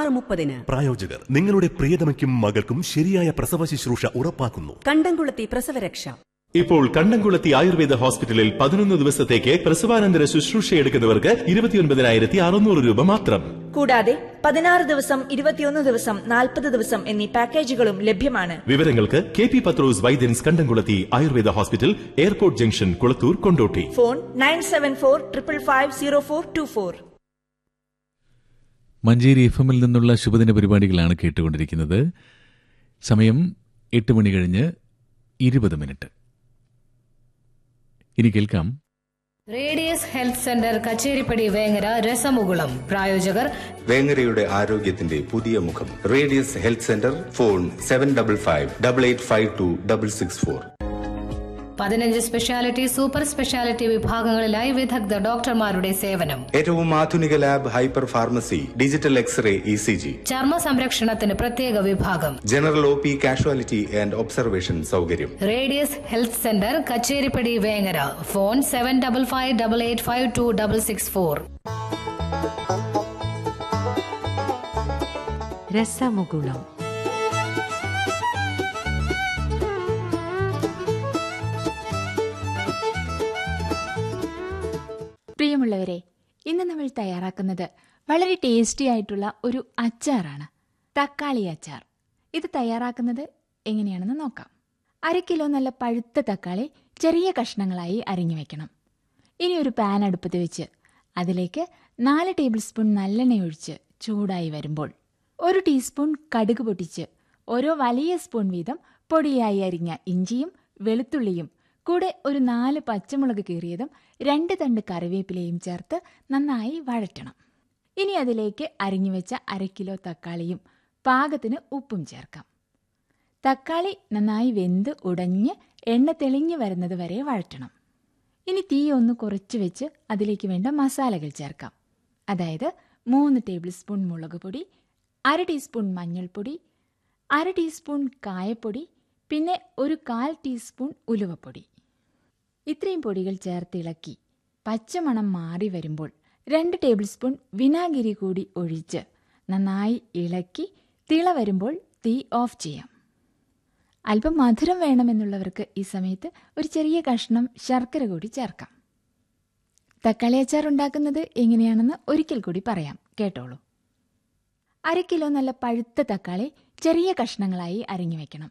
6:30. പ്രായോജകർ നിങ്ങളുടെ പ്രിയതമയ്ക്കും മകൾക്കും ശരിയായ പ്രസവ ശുശ്രൂഷ ഉറപ്പാക്കുന്നു. കണ്ടംകുളത്തി പ്രസവരക്ഷ. ഇപ്പോൾ കണ്ടംകുളത്തി ആയുർവേദ ഹോസ്പിറ്റലിൽ 11 ദിവസത്തേക്ക് പ്രസവാനന്തര ശുശ്രൂഷയെടുക്കുന്നവർക്ക് 29,600 രൂപ മാത്രം. കൂടാതെ 16 ദിവസം, 21 ദിവസം, 40 ദിവസം എന്നീ പാക്കേജുകളും ലഭ്യമാണ്. വിവരങ്ങൾക്ക് KP പത്രോസ് വൈദ്യൻസ് കണ്ടംകുളത്തി Ayurveda hospital, airport junction, Kulathur, Kondotty. Phone 9745550424. Manjeri FM-ൽ നിന്നുള്ള ശുഭദിന പരിപാടികളാണ് കേട്ടുകൊണ്ടിരിക്കുന്നത്. സമയം 8:20 ഇനി കേൾക്കാം radius health centre Kacheripadi Vengara രസമുകുളം. പ്രായോജകർ വേങ്ങരയുടെ ആരോഗ്യത്തിന്റെ പുതിയ മുഖം radius health centre. Phone 755588526664. 15 speciality, super speciality വിഭാഗങ്ങളിലായി വിദഗ്ധ ഡോക്ടർമാരുടെ സേവനം. ഏറ്റവും ആധുനിക lab, hyper pharmacy, digital x-ray, ECG. ചർമ്മ സംരക്ഷണത്തിന് പ്രത്യേക വിഭാഗം. General OP, casualty and observation സൗകര്യം. Radius health centre Kacheripadi Vengara. Phone 7558852664. രസമുകുളം. പ്രിയമുള്ളവരെ, ഇന്ന് നമ്മൾ തയ്യാറാക്കുന്നത് വളരെ ടേസ്റ്റി ആയിട്ടുള്ള ഒരു അച്ചാറാണ്, തക്കാളി അച്ചാർ. ഇത് തയ്യാറാക്കുന്നത് എങ്ങനെയാണെന്ന് നോക്കാം. 1/2 കിലോ നല്ല പഴുത്ത തക്കാളി ചെറിയ കഷ്ണങ്ങളായി അരിഞ്ഞു വെക്കണം. ഇനി ഒരു പാൻ അടുപ്പത്ത് വെച്ച് അതിലേക്ക് 4 ടേബിൾ സ്പൂൺ നല്ലെണ്ണ ഒഴിച്ച് ചൂടായി വരുമ്പോൾ 1 ടീസ്പൂൺ കടുക് പൊട്ടിച്ച് ഓരോ വലിയ സ്പൂൺ വീതം പൊടിയായി അരിഞ്ഞ ഇഞ്ചിയും വെളുത്തുള്ളിയും കൂടെ ഒരു 4 പച്ചമുളക് കീറിയതും 2 തണ്ട് കറിവേപ്പിലയും ചേർത്ത് നന്നായി വഴറ്റണം. ഇനി അതിലേക്ക് അരിഞ്ഞുവെച്ച 1/2 കിലോ തക്കാളിയും പാകത്തിന് ഉപ്പും ചേർക്കാം. തക്കാളി നന്നായി വെന്ത് ഉടഞ്ഞ് എണ്ണ തെളിഞ്ഞു വരുന്നത് വരെ വഴറ്റണം. ഇനി തീ ഒന്ന് കുറച്ച് വെച്ച് അതിലേക്ക് വേണ്ട മസാലകൾ ചേർക്കാം. അതായത് 3 ടേബിൾ സ്പൂൺ മുളക് പൊടി, 1/2 ടീസ്പൂൺ മഞ്ഞൾപ്പൊടി, 1/2 ടീസ്പൂൺ കായപ്പൊടി, പിന്നെ ഒരു 1/4 ടീസ്പൂൺ ഉലുവപ്പൊടി. ഇത്രയും പൊടികൾ ചേർത്തിളക്കി പച്ചമണം മാറി വരുമ്പോൾ 2 ടേബിൾ സ്പൂൺ വിനാഗിരി കൂടി ഒഴിച്ച് നന്നായി ഇളക്കി തിള വരുമ്പോൾ തീ ഓഫ് ചെയ്യാം. അല്പം മധുരം വേണമെന്നുള്ളവർക്ക് ഈ സമയത്ത് ഒരു ചെറിയ കഷ്ണം ശർക്കര കൂടി ചേർക്കാം. തക്കാളി അച്ചാർ ഉണ്ടാക്കുന്നത് എങ്ങനെയാണെന്ന് ഒരിക്കൽ കൂടി പറയാം, കേട്ടോളൂ. 1/2 കിലോ നല്ല പഴുത്ത തക്കാളി ചെറിയ കഷ്ണങ്ങളായി അരിഞ്ഞു വെക്കണം.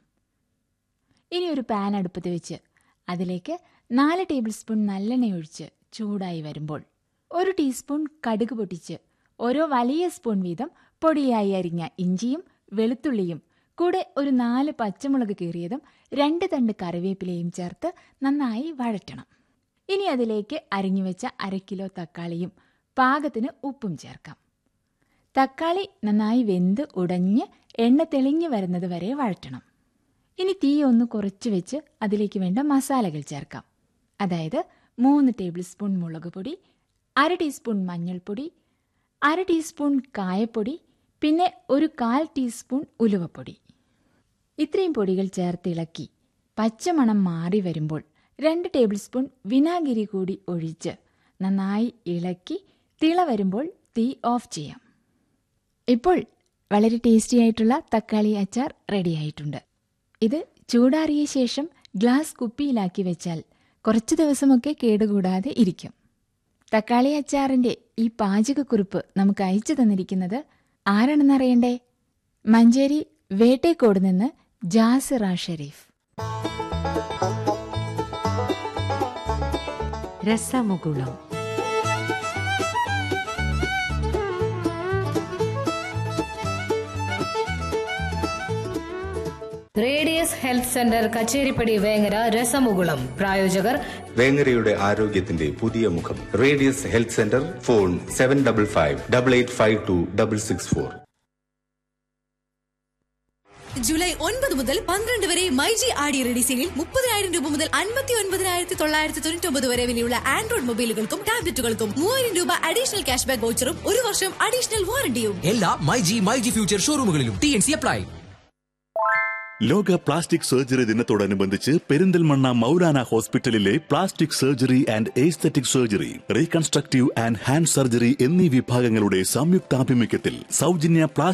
ഇനി ഒരു പാൻ അടുപ്പത്ത് വെച്ച് അതിലേക്ക് 4 ടേബിൾ സ്പൂൺ നല്ലെണ്ണ ഒഴിച്ച് ചൂടായി വരുമ്പോൾ 1 ടീസ്പൂൺ കടുക് പൊട്ടിച്ച് ഓരോ വലിയ സ്പൂൺ വീതം പൊടിയായി അരിഞ്ഞ ഇഞ്ചിയും വെളുത്തുള്ളിയും കൂടെ ഒരു 4 പച്ചമുളക് കീറിയതും 2 തണ്ട് കറിവേപ്പിലയും ചേർത്ത് നന്നായി വഴറ്റണം. ഇനി അതിലേക്ക് അരിഞ്ഞുവെച്ച 1/2 കിലോ തക്കാളിയും പാകത്തിന് ഉപ്പും ചേർക്കാം. തക്കാളി നന്നായി വെന്ത് ഉടഞ്ഞ് എണ്ണ തെളിഞ്ഞു വരുന്നത് വരെ വഴറ്റണം. ഇനി തീ ഒന്ന് കുറച്ച് വെച്ച് അതിലേക്ക് വേണ്ട മസാലകൾ ചേർക്കാം. അതായത് 3 ടേബിൾ സ്പൂൺ മുളക് പൊടി, 1/2 ടീസ്പൂൺ മഞ്ഞൾപ്പൊടി, 1/2 ടീസ്പൂൺ കായപ്പൊടി, പിന്നെ ഒരു 1/4 ടീസ്പൂൺ ഉലുവപ്പൊടി. ഇത്രയും പൊടികൾ ചേർത്തിളക്കി പച്ചമണം മാറി വരുമ്പോൾ 2 ടേബിൾ സ്പൂൺ വിനാഗിരി കൂടി ഒഴിച്ച് നന്നായി ഇളക്കി തിള വരുമ്പോൾ തീ ഓഫ് ചെയ്യാം. ഇപ്പോൾ വളരെ ടേസ്റ്റി ആയിട്ടുള്ള തക്കാളി അച്ചാർ റെഡിയായിട്ടുണ്ട്. ഇത് ചൂടാറിയ ശേഷം ഗ്ലാസ് കുപ്പിയിലാക്കി വെച്ചാൽ കുറച്ച് ദിവസമൊക്കെ കേടുകൂടാതെ ഇരിക്കും. തക്കാളി അച്ചാറിന്റെ ഈ പാചകക്കുറിപ്പ് നമുക്ക് അയച്ചു തന്നിരിക്കുന്നത് ആരാണെന്നറിയണ്ടേ? മഞ്ചേരി വേട്ടേക്കോട് നിന്ന് ജാസിറ ഷെരീഫ്. രസമുകുളം. Radius health centre Kacheripadi Vengara രസമുകുളം. പ്രായോജകർ വേങ്ങരയുടെ ആരോഗ്യത്തിന്റെ പുതിയ മുഖം radius health centre. Phone 755588526664. July 9 മുതൽ 12 വരെ മൈജി ആടി റെഡി സെയിലിൽ 30,000 രൂപ മുതൽ 59,999 വരെ വിലയുള്ള ആൻഡ്രോയിഡ് മൊബൈലുകൾക്കും ടാബ്ലറ്റുകൾക്കും 3,000 രൂപ അഡീഷണൽ ക്യാഷ് ബാക്ക് വൗച്ചറും 1 വർഷം അഡീഷണൽ വാറണ്ടിയും എല്ലാ മൈജി ഫ്യൂച്ചർ ഷോറൂമുകളിലും. TNC apply. ലോക പ്ലാസ്റ്റിക് സർജറി ദിനത്തോടനുബന്ധിച്ച് പെരിന്തൽമണ്ണ മൗലാന ഹോസ്പിറ്റലിലെ plastic surgery and aesthetic surgery, reconstructive and hand surgery എന്നീ വിഭാഗങ്ങളുടെ സംയുക്താഭിമുഖ്യത്തിൽ സൗജന്യ